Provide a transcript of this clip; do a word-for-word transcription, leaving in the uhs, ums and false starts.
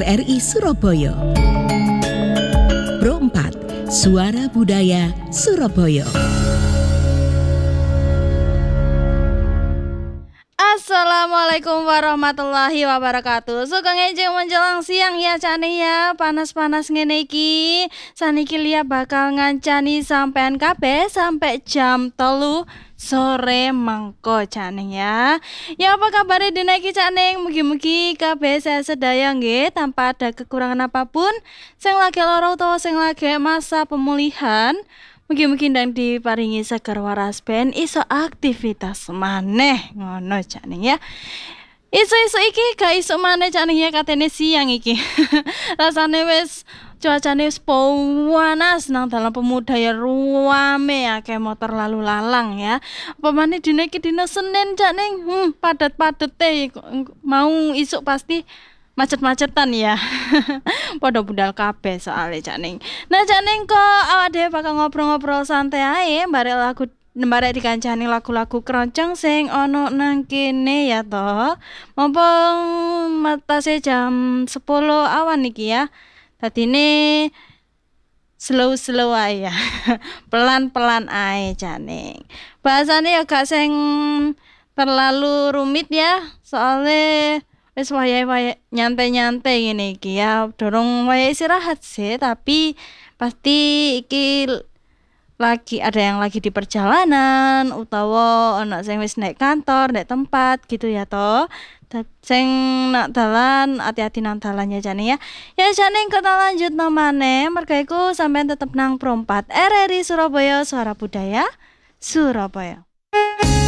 R I Surabaya. Pro empat, Suara Budaya Surabaya. Assalamualaikum warahmatullahi wabarakatuh. Sugeng enjing menjelang siang ya Cani ya. Panas-panas ngene iki. Saniki Lia bakal ngancani sampean kabeh sampai jam telu sore mengko Cani ya. Ya apa kabar dina iki Cani? Mugi-mugi kabeh sedaya nggih tanpa ada kekurangan apapun. Sing lagi lara utawa sing lagi masa pemulihan, mugi-mugi ndang diparingi seger waras ben iso aktivitas maneh ngono Cani ya. Isu-isu iki gak iso maneh Cani ya, katene siang iki. Rasane wis cuacane wis panas nang dalam pemuda ya, ruame akeh motor lalu lalang ya. Apa maneh dina iki dina Senin Cani, hmm, padat-padete mau isuk pasti macet-macetan ya. Padha budal kabeh soalnya Cak. Nah Cak kok awak dhewe bakal ngobrol-ngobrol santai ae bareng lagu bareng dikancani lagu-lagu keroncong sing ono nang kene ya toh. Mumpung matase jam sepuluh awan iki ya. Dadine slow-slow ae ya. Pelan-pelan ae Cak. Bahasane ya gak sing terlalu rumit ya. Soalnya wis wayahe nyantai-nyantai ngene iki ya, dorong wayahe istirahat sih, tapi pasti iki lagi ada yang lagi di perjalanan utawa ana sing wis naik kantor, naik tempat gitu ya toh. Sing nak dalan hati-hati nang dalan ya Jane ya. Ya Jane kita lanjut namane, merga iku sampean tetep nang Pro empat R R I Surabaya, Suara Budaya Surabaya.